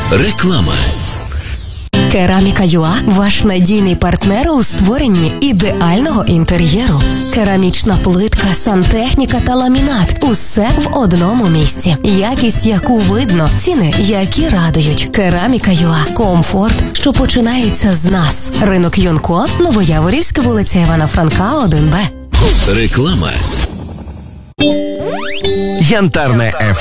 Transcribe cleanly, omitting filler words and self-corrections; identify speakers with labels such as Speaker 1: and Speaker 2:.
Speaker 1: Реклама.
Speaker 2: Кераміка.ua – ваш надійний партнер у створенні ідеального інтер'єру. Керамічна плитка, сантехніка та ламінат – усе в одному місці. Якість, яку видно, ціни, які радують. Кераміка.ua – комфорт, що починається з нас. Ринок Юнко, Новояворівська, вулиця Івана Франка, 1Б.
Speaker 1: Реклама.
Speaker 3: Янтарне